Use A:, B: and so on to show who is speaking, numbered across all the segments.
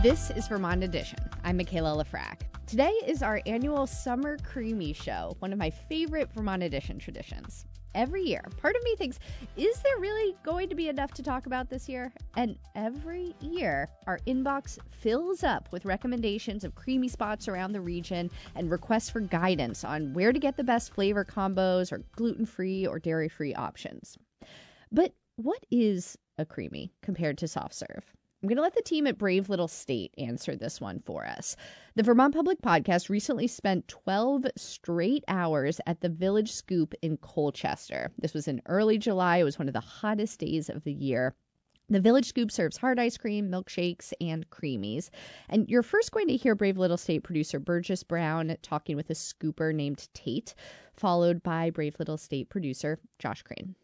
A: This is Vermont Edition. I'm Michaela Lafrac. Today is our annual Summer Creamy Show, one of my favorite Vermont Edition traditions. Every year, part of me thinks, is there really going to be enough to talk about this year? And every year, our inbox fills up with recommendations of creamy spots around the region and requests for guidance on where to get the best flavor combos or gluten-free or dairy-free options. But what is a creamy compared to soft serve? I'm going to let the team at Brave Little State answer this one for us. The Vermont Public Podcast recently spent 12 straight hours at the Village Scoop in Colchester. This was in early July. It was one of the hottest days of the year. The Village Scoop serves hard ice cream, milkshakes, and creamies. And you're first going to hear Brave Little State producer Burgess Brown talking with a scooper named Tate, followed by Brave Little State producer Josh Crane.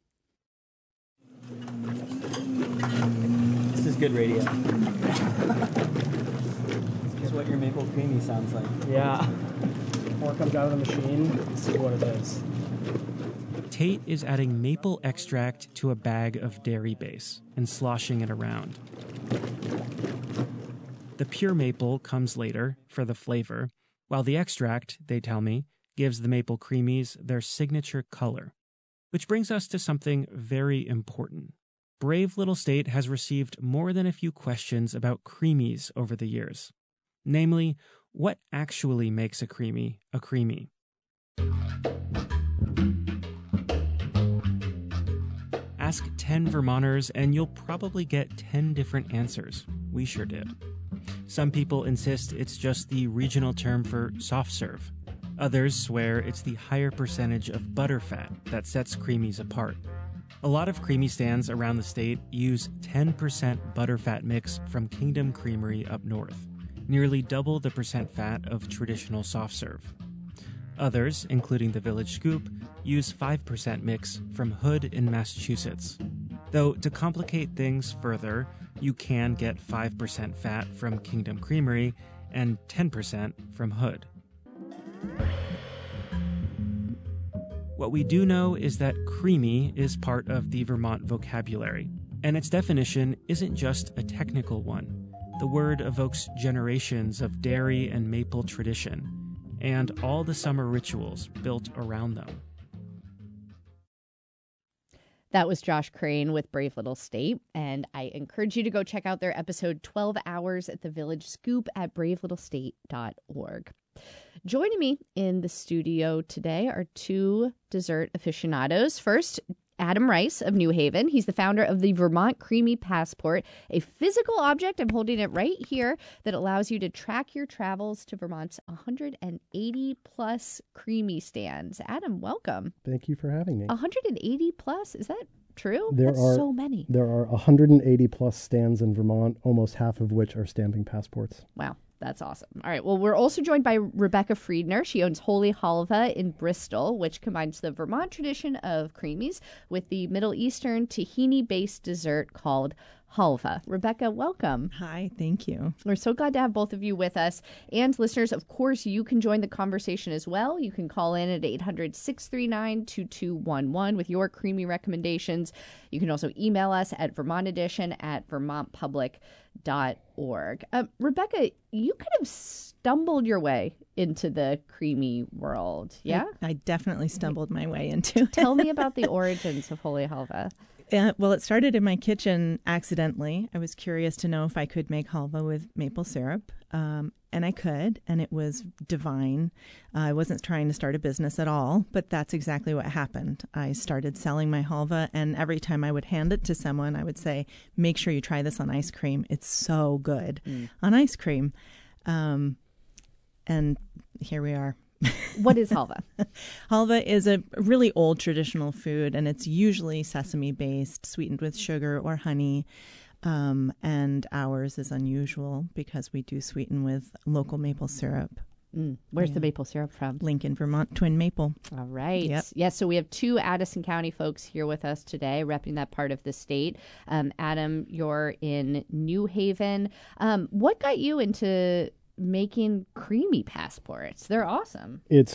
B: This is good radio. This is what your maple creamy sounds like.
C: Yeah. Before it comes out of the machine, this is what it is.
D: Tate is adding maple extract to a bag of dairy base and sloshing it around. The pure maple comes later for the flavor, while the extract, they tell me, gives the maple creamies their signature color. Which brings us to something very important. Brave Little State has received more than a few questions about creamies over the years. Namely, what actually makes a creamy a creamy? Ask 10 Vermonters and you'll probably get 10 different answers. We sure did. Some people insist it's just the regional term for soft serve. Others swear it's the higher percentage of butterfat that sets creamies apart. A lot of creamy stands around the state use 10% butterfat mix from Kingdom Creamery up north, nearly double the percent fat of traditional soft serve. Others, including the Village Scoop, use 5% mix from Hood in Massachusetts. Though, to complicate things further, you can get 5% fat from Kingdom Creamery and 10% from Hood. What we do know is that creamy is part of the Vermont vocabulary, and its definition isn't just a technical one. The word evokes generations of dairy and maple tradition, and all the summer rituals built around them.
A: That was Josh Crane with Brave Little State, and I encourage you to go check out their episode 12 Hours at the Village Scoop at bravelittlestate.org. Joining me in the studio today are two dessert aficionados. First, Adam Rice of New Haven. He's the founder of the Vermont Creamy Passport, a physical object, I'm holding it right here, that allows you to track your travels to Vermont's 180 plus creamy stands. Adam, welcome.
E: Thank you for having me.
A: 180 plus? Is that true?
E: That's
A: so many.
E: There are 180 plus stands in Vermont, almost half of which are stamping passports.
A: Wow. That's awesome. All right. Well, we're also joined by Rebecca Friedner. She owns Holy Halva in Bristol, which combines the Vermont tradition of creamies with the Middle Eastern tahini-based dessert called halva. Rebecca, welcome.
F: Hi, thank you.
A: We're so glad to have both of you with us. And listeners, of course, you can join the conversation as well. You can call in at 800-639-2211 with your creamy recommendations. You can also email us at vermontedition@vermontpublic.org. Rebecca, you kind of stumbled your way into the creamy world, yeah?
F: I definitely stumbled my way into it.
A: Tell me about the origins of Holy Halva.
F: Well, it started in my kitchen accidentally. I was curious to know if I could make halva with maple syrup, and I could, and it was divine. I wasn't trying to start a business at all, but that's exactly what happened. I started selling my halva, and every time I would hand it to someone, I would say, make sure you try this on ice cream. It's so good on ice cream. And here we are.
A: What is halva?
F: Halva is a really old traditional food, and it's usually sesame-based, sweetened with sugar or honey. And ours is unusual because we do sweeten with local maple syrup.
A: Where's the maple syrup from?
F: Lincoln, Vermont, Twin Maple.
A: All right.
F: Yep.
A: Yes, so we have two Addison County folks here with us today, repping that part of the state. Adam, you're in New Haven. What got you into making creamy passports. They're awesome.
E: It's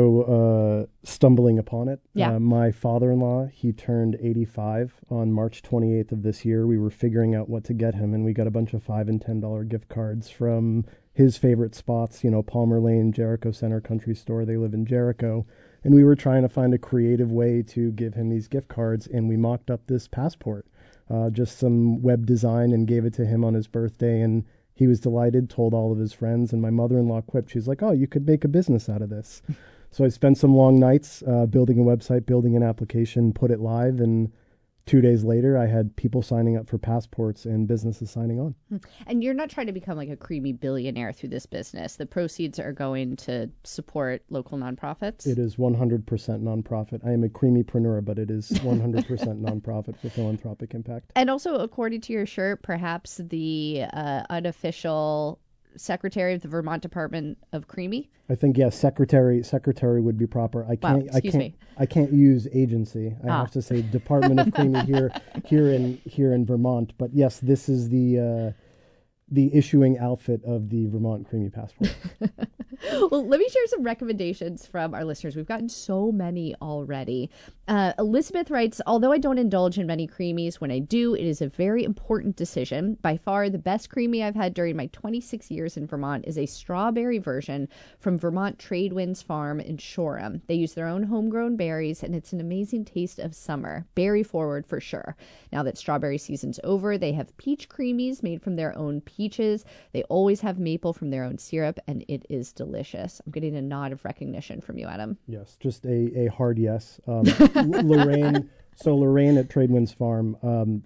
E: also stumbling upon it.
A: Yeah.
E: My father-in-law, he turned 85 on March 28th of this year. We were figuring out what to get him, and we got a bunch of $5 and $10 gift cards from his favorite spots, Palmer Lane, Jericho Center Country Store. They live in Jericho. And we were trying to find a creative way to give him these gift cards, and we mocked up this passport, just some web design, and gave it to him on his birthday, and he was delighted, told all of his friends, and my mother-in-law quipped. She's like, oh, you could make a business out of this. So I spent some long nights building a website, building an application, put it live, and 2 days later, I had people signing up for passports and businesses signing on.
A: And you're not trying to become like a creamy billionaire through this business. The proceeds are going to support local nonprofits.
E: It is 100% nonprofit. I am a creamypreneur, but it is 100% nonprofit for philanthropic impact.
A: And also, according to your shirt, perhaps the unofficial secretary of the Vermont Department of Creamy.
E: I think yes, secretary would be proper. I can't use agency. I have to say Department of Creamy here in Vermont. But yes, this is the issuing outfit of the Vermont Creamy Passport.
A: Well, let me share some recommendations from our listeners. We've gotten so many already. Elizabeth writes, although I don't indulge in many creamies, when I do, it is a very important decision. By far, the best creamy I've had during my 26 years in Vermont is a strawberry version from Vermont Tradewinds Farm in Shoreham. They use their own homegrown berries, and it's an amazing taste of summer. Berry forward for sure. Now that strawberry season's over, they have peach creamies made from their own peaches. They always have maple from their own syrup, and it is delicious. I'm getting a nod of recognition from you, Adam.
E: Yes, just a hard yes. Lorraine at Tradewinds Farm,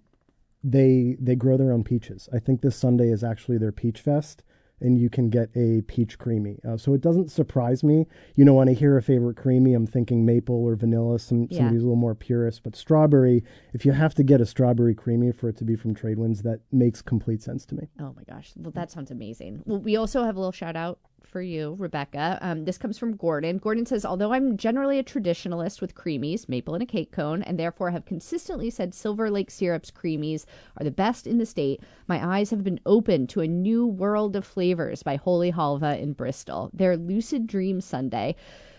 E: they grow their own peaches. I think this Sunday is actually their Peach Fest, and you can get a peach creamy. So it doesn't surprise me. When I hear a favorite creamy, I'm thinking maple or vanilla. Somebody's a little more purist, but strawberry, if you have to get a strawberry creamy for it to be from Tradewinds, that makes complete sense to me.
A: Oh my gosh. Well, that sounds amazing. Well, we also have a little shout out for you, Rebecca. This comes from Gordon. Gordon says, although I'm generally a traditionalist with creamies, maple and a cake cone, and therefore have consistently said Silver Lake Syrup's creamies are the best in the state, my eyes have been opened to a new world of flavors by Holy Halva in Bristol. Their Lucid Dream Sundae,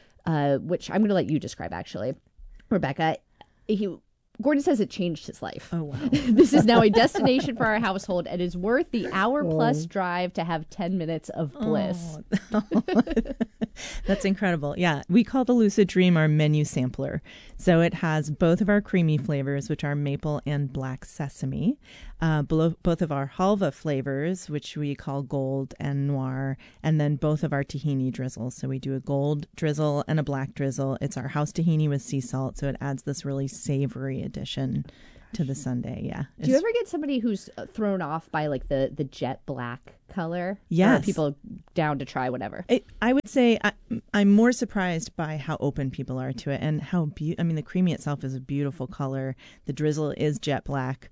A: which I'm going to let you describe, actually. Rebecca, Gordon says it changed his life.
F: Oh, wow.
A: This is now a destination for our household and is worth the hour-plus drive to have 10 minutes of bliss.
F: Oh. That's incredible. Yeah, we call the Lucid Dream our menu sampler. So it has both of our creamy flavors, which are maple and black sesame, both of our halva flavors, which we call gold and noir, and then both of our tahini drizzles. So we do a gold drizzle and a black drizzle. It's our house tahini with sea salt, so it adds this really savory addition to the sundae. Yeah.
A: Do you ever get somebody who's thrown off by like the jet black color?
F: Yes.
A: Or are people down to try whatever?
F: I would say I'm more surprised by how open people are to it and how the creamy itself is a beautiful color. The drizzle is jet black.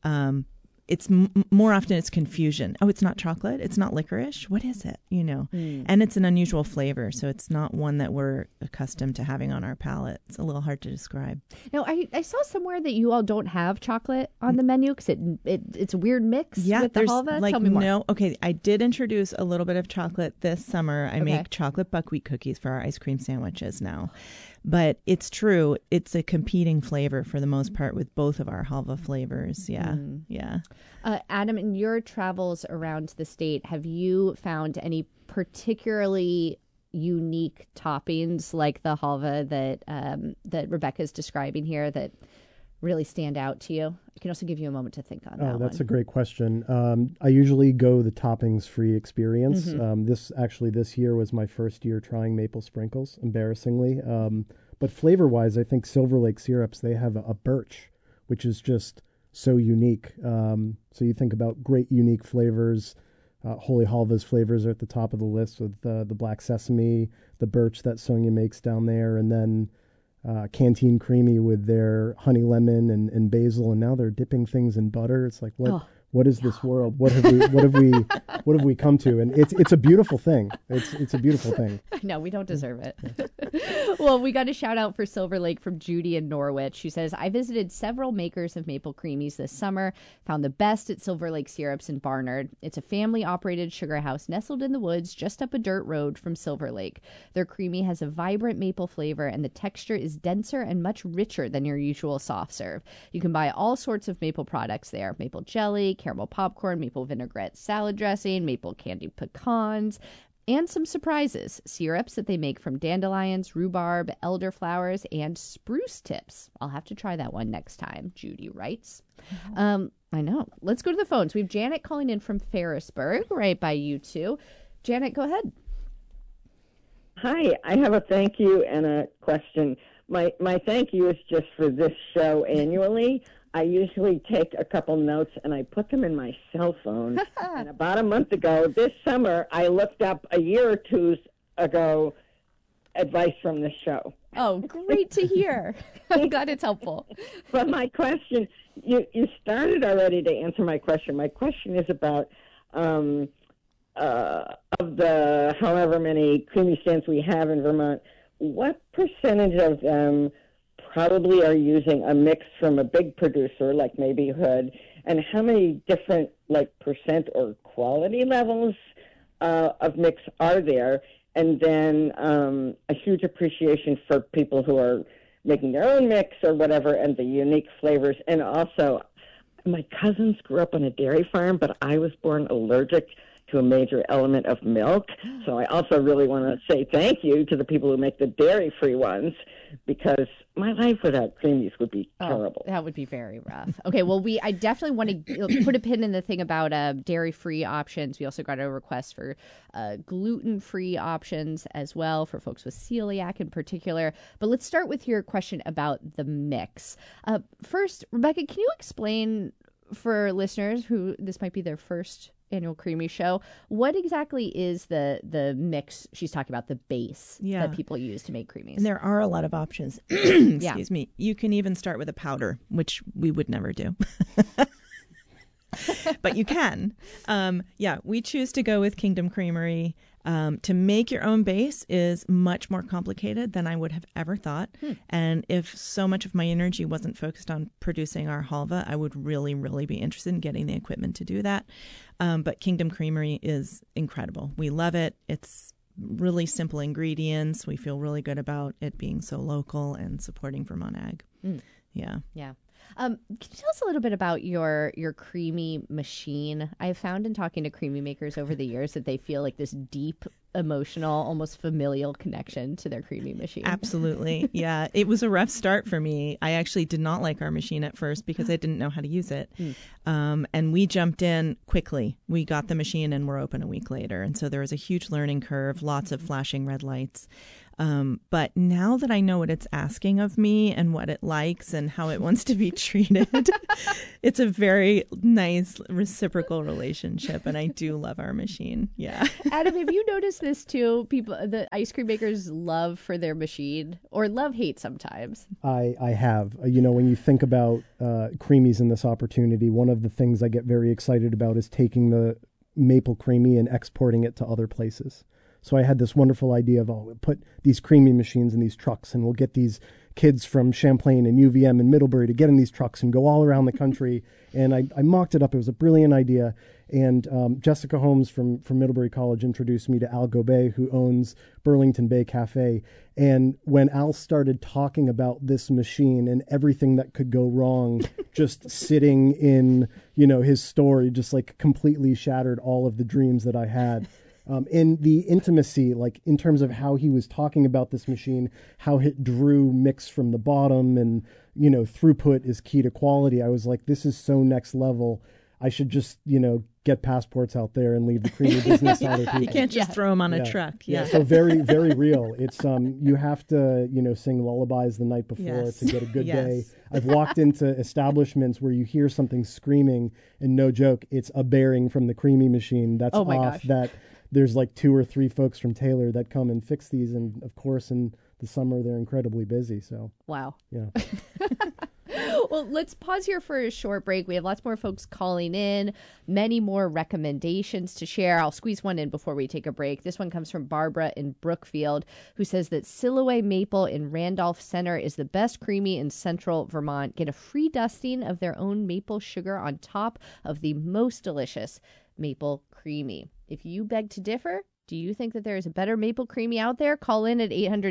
F: It's more often it's confusion. Oh, it's not chocolate. It's not licorice. What is it? And it's an unusual flavor. So it's not one that we're accustomed to having on our palate. It's a little hard to describe.
A: Now, I saw somewhere that you all don't have chocolate on the menu because it's a weird mix with the halva. Tell me more.
F: No. Okay. I did introduce a little bit of chocolate this summer. I make chocolate buckwheat cookies for our ice cream sandwiches now. But it's true. It's a competing flavor for the most part with both of our halva flavors. Yeah. Yeah.
A: Adam, in your travels around the state, have you found any particularly unique toppings like the halva that Rebecca is describing here that really stand out to you? I can also give you a moment to think on that.
E: Oh, that's a great question. I usually go the toppings-free experience. This year was my first year trying maple sprinkles, embarrassingly. But flavor-wise, I think Silver Lake Syrups, they have a birch, which is just so unique. So you think about great, unique flavors. Holy Halva's flavors are at the top of the list with the black sesame, the birch that Sonia makes down there, and then Canteen Creamy with their honey lemon and basil, and now they're dipping things in butter. It's like, what what is this world? What have we come to? And it's a beautiful thing. It's a beautiful thing.
A: No, we don't deserve it. Well, we got a shout out for Silver Lake from Judy in Norwich. She says, I visited several makers of maple creamies this summer, found the best at Silver Lake Syrups in Barnard. It's a family-operated sugar house nestled in the woods just up a dirt road from Silver Lake. Their creamy has a vibrant maple flavor, and the texture is denser and much richer than your usual soft serve. You can buy all sorts of maple products there. Maple jelly, caramel popcorn, maple vinaigrette salad dressing, maple candied pecans, and some surprises. Syrups that they make from dandelions, rhubarb, elderflowers, and spruce tips. I'll have to try that one next time, Judy writes. I know. Let's go to the phones. We have Janet calling in from Ferrisburg, right by you two. Janet, go ahead.
G: Hi, I have a thank you and a question. My thank you is just for this show annually. I usually take a couple notes and I put them in my cell phone. And about a month ago, this summer, I looked up a year or two ago advice from the show.
A: Oh, great to hear. I'm glad it's helpful.
G: But my question, you started already to answer my question. My question is about of the however many creamy stands we have in Vermont, what percentage of them probably are using a mix from a big producer like maybe Hood, and how many different percent or quality levels of mix are there? And then a huge appreciation for people who are making their own mix or whatever, and the unique flavors. And also, my cousins grew up on a dairy farm, but I was born allergic to a major element of milk. So I also really want to say thank you to the people who make the dairy-free ones, because my life without creamies would be terrible.
A: That would be very rough. Okay, well, I definitely want to put a pin in the thing about dairy-free options. We also got a request for gluten-free options as well for folks with celiac in particular. But let's start with your question about the mix. First, Rebecca, can you explain for listeners who this might be their first annual creamy show, what exactly is the mix she's talking about, the base that people use to make creamies?
F: And there are a lot of options. Excuse me. You can even start with a powder, which we would never do. But you can. We choose to go with Kingdom Creamery. To make your own base is much more complicated than I would have ever thought. And if so much of my energy wasn't focused on producing our halva, I would really, really be interested in getting the equipment to do that. But Kingdom Creamery is incredible. We love it. It's really simple ingredients. We feel really good about it being so local and supporting Vermont Ag. Yeah.
A: Can you tell us a little bit about your creamy machine? I've found in talking to creamy makers over the years that they feel like this deep, emotional, almost familial connection to their creamy machine.
F: Absolutely. Yeah. It was a rough start for me. I actually did not like our machine at first because I didn't know how to use it. And we jumped in quickly. We got the machine and we're open a week later. And so there was a huge learning curve, lots of flashing red lights. But now that I know what it's asking of me and what it likes and how it wants to be treated, it's a very nice reciprocal relationship. And I do love our machine. Yeah.
A: Adam, have you noticed this too? People, the ice cream makers' love for their machine, or love-hate sometimes.
E: I have. When you think about creamies in this opportunity, one of the things I get very excited about is taking the maple creamy and exporting it to other places. So I had this wonderful idea of, we'll put these creamy machines in these trucks and we'll get these kids from Champlain and UVM and Middlebury to get in these trucks and go all around the country. And I mocked it up. It was a brilliant idea. And Jessica Holmes from Middlebury College introduced me to Al Gobet, who owns Burlington Bay Cafe. And when Al started talking about this machine and everything that could go wrong, just sitting in, his store, just completely shattered all of the dreams that I had. In the intimacy, in terms of how he was talking about this machine, how it drew mix from the bottom and, throughput is key to quality. I was like, this is so next level. I should just, get passports out there and leave the creamy business to other people.
F: You can't just throw them on a truck. Yeah.
E: So very, very real. It's, you have to, sing lullabies the night before to get a good day. I've walked into establishments where you hear something screaming and no joke, it's a bearing from the creamy machine that's off that. There's 2 or 3 folks from Taylor that come and fix these. And of course, in the summer, they're incredibly busy. So,
A: wow.
E: Yeah.
A: Well, let's pause here for a short break. We have lots more folks calling in, many more recommendations to share. I'll squeeze one in before we take a break. This one comes from Barbara in Brookfield, who says that Silouay Maple in Randolph Center is the best creamy in central Vermont. Get a free dusting of their own maple sugar on top of the most delicious maple creamy. If you beg to differ, do you think that there is a better maple creamy out there? Call in at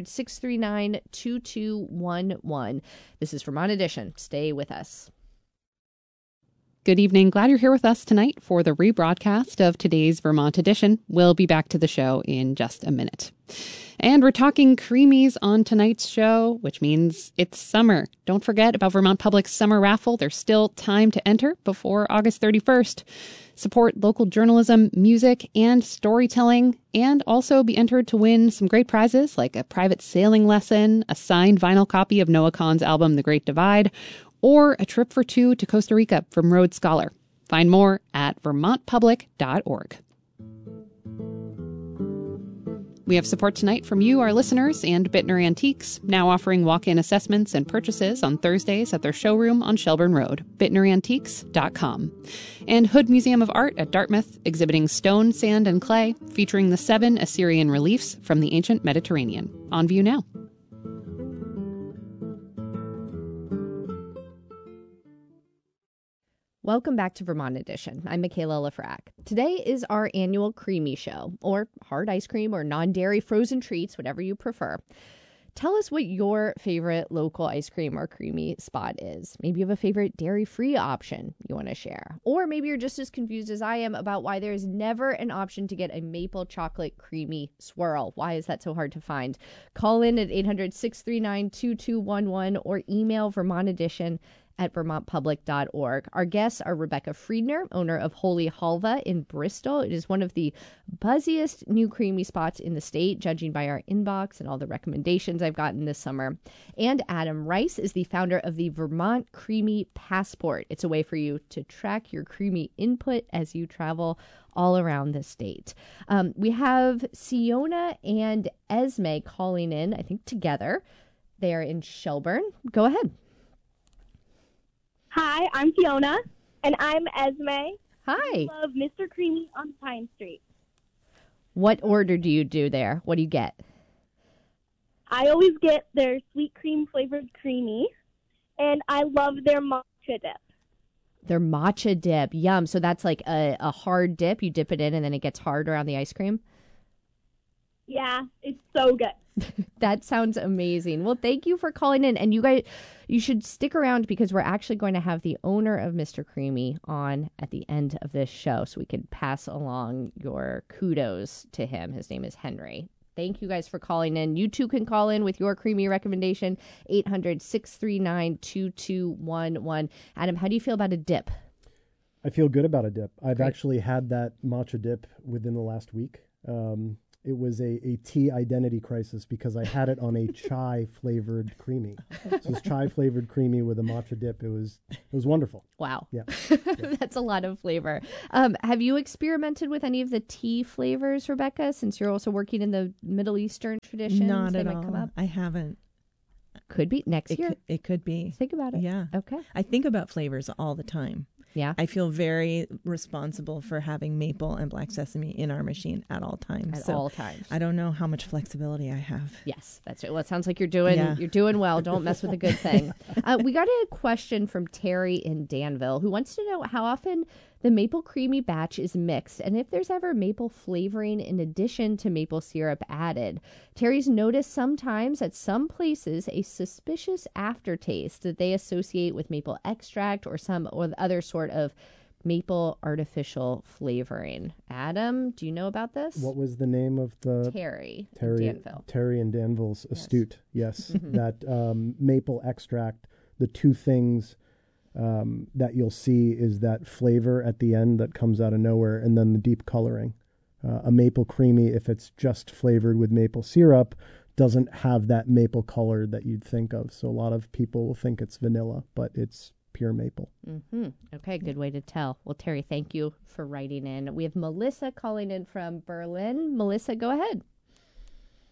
A: 800-639-2211. This is Vermont Edition. Stay with us.
H: Good evening. Glad you're here with us tonight for the rebroadcast of today's Vermont Edition. We'll be back to the show in just a minute. And we're talking creamies on tonight's show, which means it's summer. Don't forget about Vermont Public's summer raffle. There's still time to enter before August 31st. Support local journalism, music, and storytelling, and also be entered to win some great prizes like a private sailing lesson, a signed vinyl copy of Noah Kahan's album, The Great Divide, or a trip for two to Costa Rica from Rhodes Scholar. Find more at vermontpublic.org. We have support tonight from you, our listeners, and Bittner Antiques, now offering walk-in assessments and purchases on Thursdays at their showroom on Shelburne Road, bittnerantiques.com. And Hood Museum of Art at Dartmouth, exhibiting stone, sand, and clay, featuring the 7 Assyrian reliefs from the ancient Mediterranean. On view now.
A: Welcome back to Vermont Edition. I'm Michaela Lafrac. Today is our annual Creamy Show, or hard ice cream or non-dairy frozen treats, whatever you prefer. Tell us what your favorite local ice cream or creamy spot is. Maybe you have a favorite dairy-free option you want to share. Or maybe you're just as confused as I am about why there is never an option to get a maple chocolate creamy swirl. Why is that so hard to find? Call in at 800-639-2211 or email Vermont Edition at vermontpublic.org. Our guests are Rebecca Friedner, owner of Holy Halva in Bristol. It is one of the buzziest new creamy spots in the state, judging by our inbox and all the recommendations I've gotten this summer. And Adam Rice is the founder of the Vermont Creamy Passport. It's a way for you to track your creamy input as you travel all around the state. We have Siona and Esme calling in, I think together. They are in Shelburne. Go ahead.
I: Hi, I'm Fiona. And I'm Esme.
A: Hi.
I: I love Mr. Creamy on Pine Street.
A: What order do you do there? What do you get?
I: I always get their sweet cream flavored creamy, and I love their matcha dip.
A: Their matcha dip. Yum. So that's like a hard dip. You dip it in and then it gets hard around the ice cream?
I: Yeah, it's so good.
A: That sounds amazing. Well, thank you for calling in. And you guys, you should stick around because we're actually going to have the owner of Mr. Creamy on at the end of this show so we can pass along your kudos to him. His name is Henry. Thank you guys for calling in. You too can call in with your creamy recommendation, 800-639-2211. Adam, how do you feel about a dip?
E: I feel good about a dip. I've
A: Great.
E: actually had that matcha dip within the last week. It was a tea identity crisis because I had it on a chai flavored creamy. So it's chai flavored creamy with a matcha dip. It was wonderful.
A: Wow.
E: Yeah.
A: That's a lot of flavor. Have you experimented with any of the tea flavors, Rebecca, since you're also working in the Middle Eastern traditions?
F: Not
A: They
F: at
A: might
F: all.
A: come up?
F: I haven't.
A: Could be next year.
F: It could be.
A: Think about it.
F: Yeah.
A: Okay.
F: I think about flavors all the time.
A: Yeah.
F: I feel very responsible for having maple and black sesame in our machine at all times.
A: At all times.
F: I don't know how much flexibility I have.
A: Yes, that's it. Well, it sounds like you're doing well. Don't mess with a good thing. We got a question from Terry in Danville who wants to know how often the maple creamy batch is mixed and if there's ever maple flavoring in addition to maple syrup added. Terry's noticed sometimes at some places a suspicious aftertaste that they associate with maple extract or some or other sort of maple artificial flavoring. Adam, do you know about this?
E: What was the name of the
A: Terry in Danville.
E: Terry and Danville's Astute. Yes, that maple extract. The two things that you'll see is that flavor at the end that comes out of nowhere, and then the deep coloring. A maple creamy, if it's just flavored with maple syrup, doesn't have that maple color that you'd think of. So a lot of people will think it's vanilla, but it's pure maple.
A: Mm-hmm. Okay, good way to tell. Well, Terry, thank you for writing in. We have Melissa calling in from Berlin. Melissa, go ahead.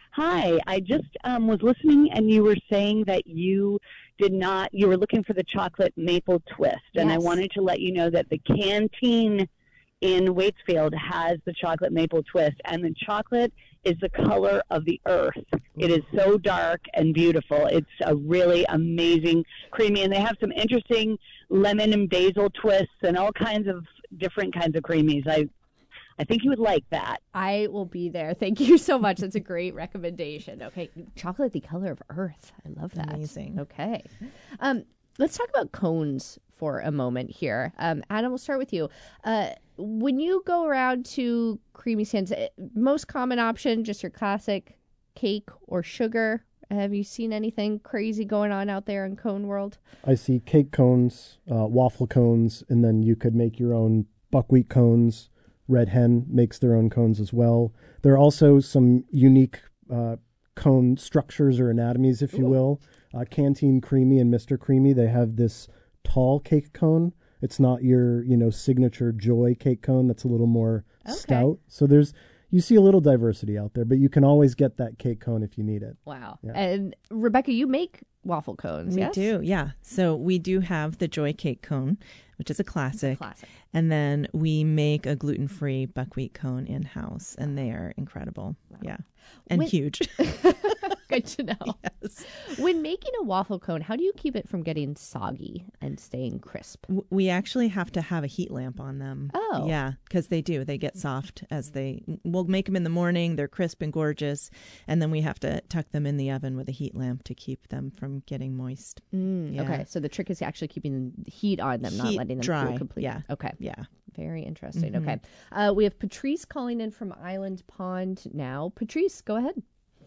J: Hi, I just was listening, and you were saying that you were looking for the chocolate maple twist. And I
A: Yes.
J: wanted to let you know that the canteen in Waitsfield has the chocolate maple twist, and the chocolate is the color of the earth. It is so dark and beautiful. It's a really amazing creamy, and they have some interesting lemon and basil twists and all kinds of different kinds of creamies. I think you would like that.
A: I will be there. Thank you so much. That's a great recommendation. Okay, chocolate, the color of earth. I love that.
F: Amazing.
A: Okay. Let's talk about cones for a moment here. Adam, we'll start with you. When you go around to creamy stands, most common option, just your classic cake or sugar. Have you seen anything crazy going on out there in cone world?
E: I see cake cones, waffle cones, and then you could make your own buckwheat cones. Red Hen makes their own cones as well. There are also some unique cone structures or anatomies, if you will. Canteen Creamy and Mr. Creamy, they have this tall cake cone. It's not your, signature Joy cake cone. That's a little more stout. So you see a little diversity out there, but you can always get that cake cone if you need it.
A: Wow.
E: Yeah.
A: And Rebecca, you make waffle cones,
F: We
A: yes?
F: do, yeah. So we do have the Joy Cake Cone, which is a classic. And then we make a gluten-free buckwheat cone in-house, and they are incredible. Wow. Yeah. And huge.
A: Good to know.
F: Yes.
A: When making a waffle cone, how do you keep it from getting soggy and staying crisp?
F: We actually have to have a heat lamp on them.
A: Oh.
F: Yeah, because they do. They get soft we'll make them in the morning. They're crisp and gorgeous. And then we have to tuck them in the oven with a heat lamp to keep them from getting moist. Yeah.
A: Okay, so the trick is actually keeping the heat on them, not letting them
F: dry.
A: cool completely.
F: Yeah.
A: Okay.
F: Yeah.
A: Very interesting.
F: Mhm.
A: Okay. We have Patrice calling in from Island Pond now. Patrice, go ahead.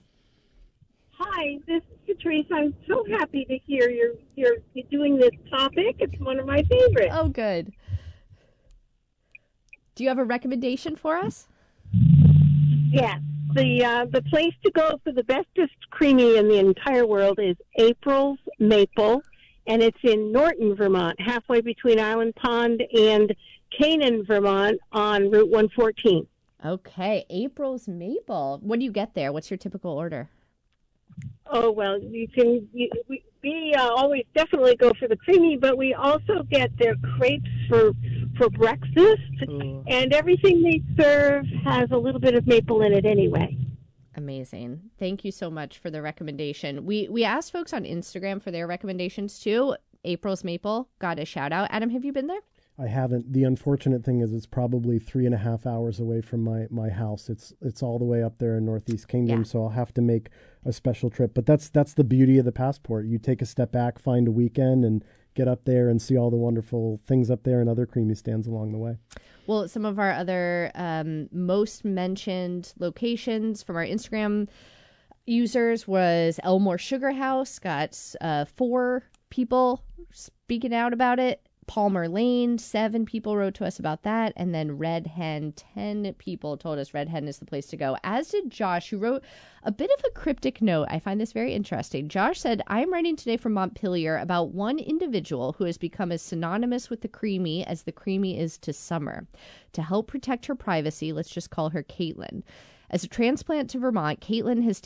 K: Hi, this is Patrice. I'm so happy to hear you're doing this topic. It's one of my favorites.
A: Oh, good. Do you have a recommendation for us?
K: Yes. The place to go for the bestest creamy in the entire world is April's Maple, and it's in Norton, Vermont, halfway between Island Pond and Canaan, Vermont, on Route 114.
A: Okay, April's Maple. What do you get there? What's your typical order?
K: Oh, well, we always definitely go for the creamy, but we also get their crepes for breakfast, and everything they serve has a little bit of maple in it anyway.
A: Amazing. Thank you so much for the recommendation. We asked folks on Instagram for their recommendations too. April's Maple got a shout out. Adam, have you been there?
E: I haven't. The unfortunate thing is it's probably 3.5 hours away from my house. It's all the way up there in Northeast Kingdom, so I'll have to make a special trip. But that's the beauty of the Passport. You take a step back, find a weekend, and get up there and see all the wonderful things up there and other creamy stands along the way.
A: Well, some of our other most mentioned locations from our Instagram users was Elmore Sugar House. Got 4 people speaking out about it. Palmer Lane, 7 people wrote to us about that. And then Red Hen, 10 people told us Red Hen is the place to go. As did Josh, who wrote a bit of a cryptic note. I find this very interesting. Josh said, I'm writing today from Montpelier about one individual who has become as synonymous with the creamy as the creamy is to summer. To help protect her privacy, let's just call her Caitlin. As a transplant to Vermont, Caitlin has